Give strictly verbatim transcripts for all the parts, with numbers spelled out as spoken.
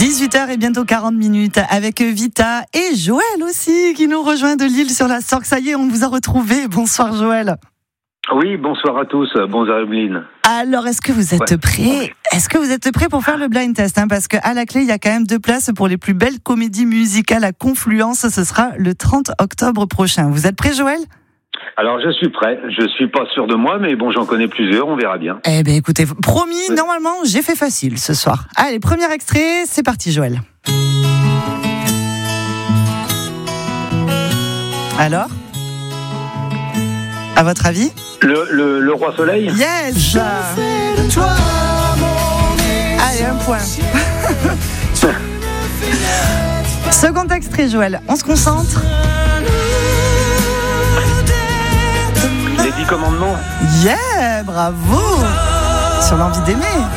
dix-huit heures et bientôt quarante minutes avec Vita et Joël aussi qui nous rejoint de Lille sur la Sorgue. Ça y est, on vous a retrouvé. Bonsoir Joël. Oui, bonsoir à tous. Bonsoir Evelyne. Alors, est-ce que vous êtes ouais. prêts Est-ce que vous êtes prêts pour faire le blind test hein, parce qu'à la clé, il y a quand même deux places pour les plus belles comédies musicales à Confluence. Ce sera le trente octobre prochain. Vous êtes prêts Joël ? Alors, je suis prêt. Je suis pas sûr de moi, mais bon, j'en connais plusieurs. On verra bien. Eh bien, écoutez, promis, oui. Normalement, j'ai fait facile ce soir. Allez, premier extrait, c'est parti, Joël. Alors ? À votre avis ? Le, le, le Roi Soleil ? Yes ! Je fais de toi mon Allez, un point. Second extrait, Joël. On se concentre ? Les dix commandements. Yeah, bravo. Sur l'envie d'aimer.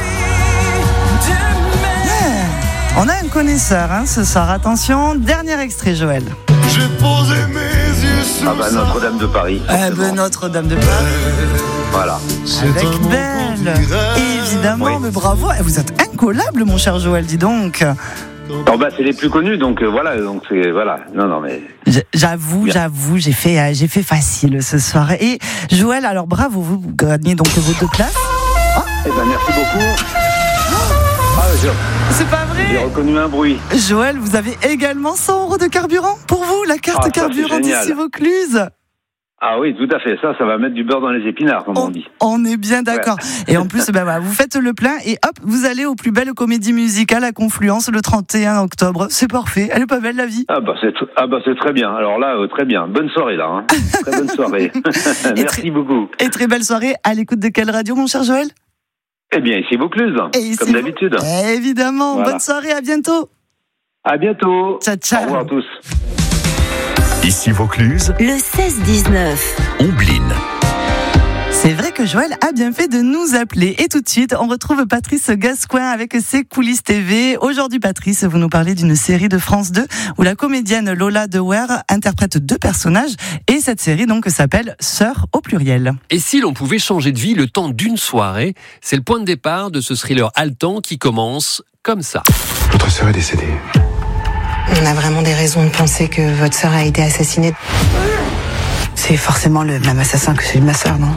Yeah. On a un connaisseur hein, ce soir. Attention, dernier extrait, Joël. J'ai posé mes yeux sur Ah bah Notre-Dame de Paris. Eh ben Notre-Dame de Paris. Voilà. Avec Belle. Évidemment, oui. Mais bravo. Vous êtes incollable, mon cher Joël, dis donc. Oh bah c'est les plus connus, donc euh, voilà, donc c'est voilà. Non non mais. J'avoue, Bien. j'avoue, j'ai fait, euh, j'ai fait facile ce soir. Et Joël, alors bravo, vous, vous gagnez donc vos deux places. Oh. Eh ben merci beaucoup. Oh. Ah, je... C'est pas vrai. J'ai reconnu un bruit. Joël, vous avez également cent euros de carburant pour vous, la carte ah, carburant d'ici Vaucluse. Ah oui, tout à fait. Ça, ça va mettre du beurre dans les épinards, comme on, on dit. On est bien d'accord. Ouais. Et en plus, ben voilà, vous faites le plein et hop, vous allez aux plus belles comédies musicales à Confluence le trente et un octobre. C'est parfait. Elle est pas belle, la vie. Ah bah c'est, t- ah bah c'est très bien. Alors là, euh, très bien. Bonne soirée, là. Hein. Très bonne soirée. Merci très, beaucoup. Et très belle soirée. À l'écoute de quelle radio, mon cher Joël ? Eh bien, ici Vaucluse, ici comme d'habitude. Vous... Évidemment. Voilà. Bonne soirée. À bientôt. À bientôt. Ciao, ciao. Au revoir à tous. Ici Vaucluse, le seize dix-neuf. Ombline. C'est vrai que Joël a bien fait de nous appeler. Et tout de suite, on retrouve Patrice Gascoin avec ses coulisses T V. Aujourd'hui, Patrice, vous nous parlez d'une série de France deux où la comédienne Lola Dewer interprète deux personnages. Et cette série donc s'appelle Sœurs au pluriel. Et si l'on pouvait changer de vie le temps d'une soirée, c'est le point de départ de ce thriller haletant qui commence comme ça. Votre sœur est décédée. On a vraiment des raisons de penser que votre sœur a été assassinée. C'est forcément le même assassin que celui de ma sœur, non ?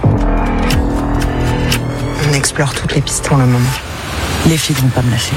On explore toutes les pistes pour le moment. Les filles ne vont pas me lâcher.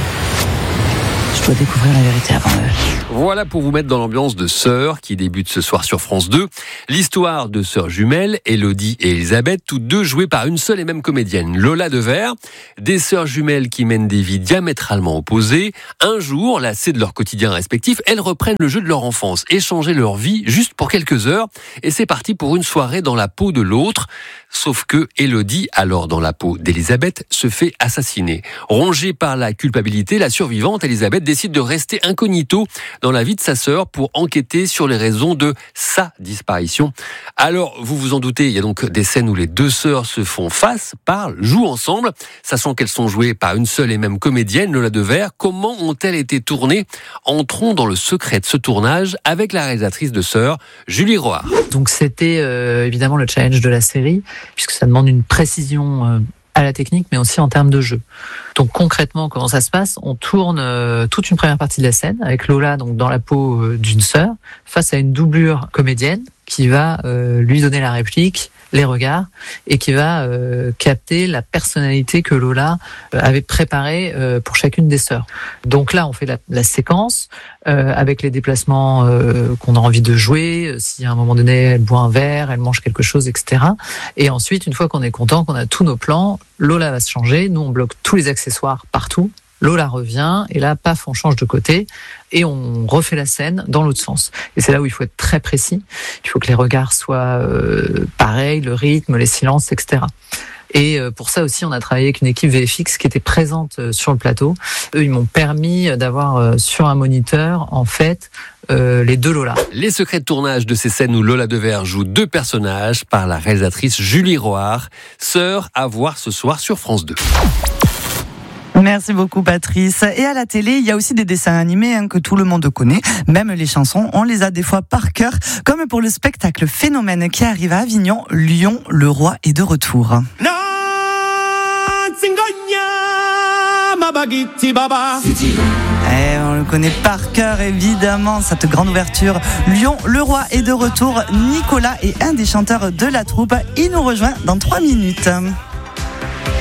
Je dois découvrir la vérité avant eux. Voilà pour vous mettre dans l'ambiance de Sœurs qui débute ce soir sur France deux. L'histoire de sœurs jumelles, Élodie et Elisabeth, toutes deux jouées par une seule et même comédienne, Lola Dewer. Des sœurs jumelles qui mènent des vies diamétralement opposées. Un jour, lassées de leur quotidien respectif, elles reprennent le jeu de leur enfance, échanger leur vie juste pour quelques heures. Et c'est parti pour une soirée dans la peau de l'autre. Sauf que Élodie, alors dans la peau d'Elisabeth, se fait assassiner. Rongée par la culpabilité, la survivante, Elisabeth, décide de rester incognito dans la vie de sa sœur pour enquêter sur les raisons de sa disparition. Alors, vous vous en doutez, il y a donc des scènes où les deux sœurs se font face, parlent, jouent ensemble, sachant qu'elles sont jouées par une seule et même comédienne, Lola Dewer. Comment ont-elles été tournées ? Entrons dans le secret de ce tournage avec la réalisatrice de Sœurs, Julie Roard. Donc c'était euh, évidemment le challenge de la série, puisque ça demande une précision euh, à la technique, mais aussi en termes de jeu. Donc concrètement, comment ça se passe ? On tourne euh, toute une première partie de la scène avec Lola donc dans la peau euh, d'une sœur, face à une doublure comédienne qui va euh, lui donner la réplique, les regards, et qui va euh, capter la personnalité que Lola euh, avait préparée euh, pour chacune des sœurs. Donc là, on fait la, la séquence euh, avec les déplacements euh, qu'on a envie de jouer. Euh, si à un moment donné, elle boit un verre, elle mange quelque chose, et cetera. Et ensuite, une fois qu'on est content, qu'on a tous nos plans, Lola va se changer. Nous, on bloque tous les accessoires partout. Lola revient, et là, paf, on change de côté, et on refait la scène dans l'autre sens. Et c'est là où il faut être très précis. Il faut que les regards soient euh, pareils, le rythme, les silences, et cetera. Et pour ça aussi, on a travaillé avec une équipe V F X qui était présente sur le plateau. Eux, ils m'ont permis d'avoir sur un moniteur, en fait, euh, les deux Lola. Les secrets de tournage de ces scènes où Lola Dewer joue deux personnages par la réalisatrice Julie Roard. Sœurs à voir ce soir sur France deux. Merci beaucoup Patrice. Et à la télé, il y a aussi des dessins animés hein, que tout le monde connaît. Même les chansons, on les a des fois par cœur. Comme pour le spectacle Phénomène qui arrive à Avignon, Lion, le roi est de retour. Non, Eh, on le connaît par cœur, évidemment, cette grande ouverture. Lyon, le roi est de retour. Nicolas est un des chanteurs de la troupe. Il nous rejoint dans trois minutes.